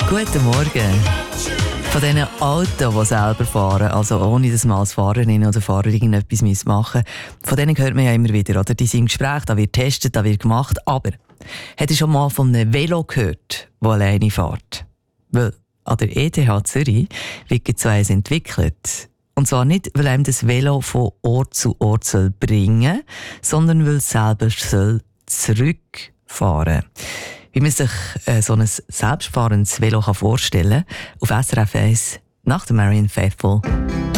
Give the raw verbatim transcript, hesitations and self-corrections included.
Guten Morgen. Von diesen Autos, die selber fahren, also ohne dass man als Fahrerin oder Fahrer irgendetwas machen muss, von denen hört man ja immer wieder, oder? Die sind im Gespräch, da wird getestet, da wird gemacht. Aber, hast du schon mal von einem Velo gehört, das alleine fährt? Weil an der E T H Zürich wird so eins entwickelt. Und zwar nicht, weil einem das Velo von Ort zu Ort soll bringen, sondern weil es selber soll zurückfahren. Wie man sich äh, so ein selbstfahrendes Velo vorstellen kann, auf S R F eins nach der Marianne Faithfull.